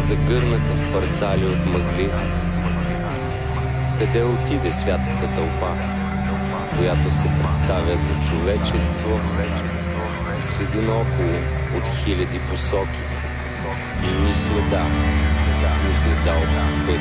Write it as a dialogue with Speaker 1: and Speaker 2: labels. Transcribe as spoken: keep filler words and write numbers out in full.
Speaker 1: загърната в парцали от мъгли. Къде отиде святата тълпа, която се представя за човечество, следи наоколо от хиляди посоки и ни следа, ни следа от път.